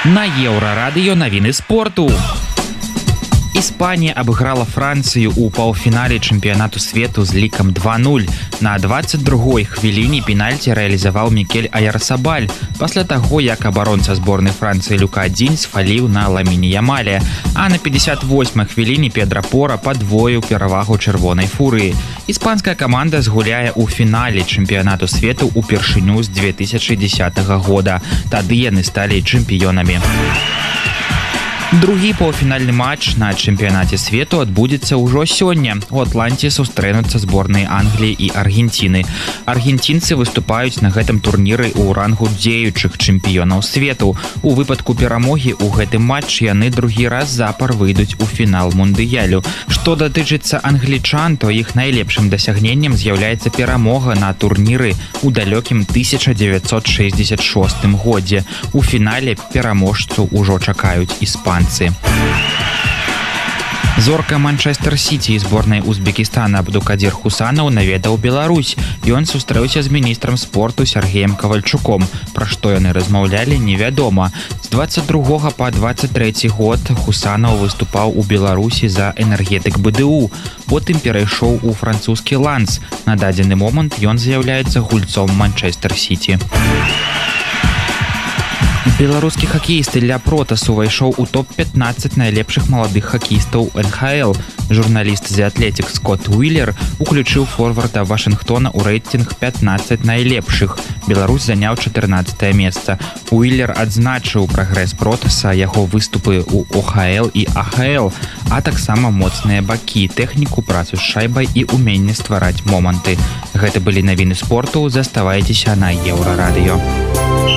На Еўрарадыё навіны спорту. Іспанія абыграла Францыю ў паўфінале чэмпіянату свету з лікам 2-0. На 22-й хвіліне пенальці рэалізаваў Мікель Аярсабаль пасля таго, як абаронца зборнай Францыі Люка Дзінь сфаліў на Ламіне Ямале. А на 58-й хвіліне Педра Пора падвоіў перавагу чырвонай фурыі. Іспанская каманда згуляе ў фінале чэмпіянату свету ўпершыню з 2010 года. Тады яны сталі чэмпіёнамі. Другі паўфінальны матч на чэмпіянаце свету адбудзецца ўжо сёння. У Атланце сустрэнуцца зборныя Англіі і Аргенціны. Аргенцінцы выступаюць на гэтым турніры ў рангу дзеючых чэмпіёнаў свету. У выпадку перамогі ў гэтым матчы яны другі раз запар выйдуць у фінал мундыялю. Што датычыцца англічан, то іх найлепшым дасягненнем з'яўляецца перамога на турніры ў далёкім 1966 годзе. У фінале пераможцу ўжо чакаюць іспанцы. Зорка Манчестер-Сіці і зборнай Узбекістана Абдукадзір Хусанаў наведаў Беларусь. Ён сустрэўся з міністрам спорту Сергеем Кавальчуком. Пра што яны размаўлялі, невядома. З 22 па 23 год Хусанаў выступаў у Беларусі за энергетык БДУ. Потым перайшоў у французскі Ланс. На дадзены момант ён з'яўляецца гульцом Манчестер-Сіці. Беларускі хакеіст Ілля Протас увайшоў у топ-15 найлепшых маладых хакеістаў НХЛ. Журналіст The Athletic Скотт Уіллер уключыў форварда Вашынгтона ў рэйтынг 15 найлепшых. Беларусь заняў 14 месца. Уіллер адзначыў прагрэс Протаса, яго выступы ў ОХЛ і АХЛ, а таксама моцныя бакі, тэхніку, працу з шайбай і ўменне ствараць моманты. Гэта былі навіны спорту. Заставайцеся на Еўрарадыё.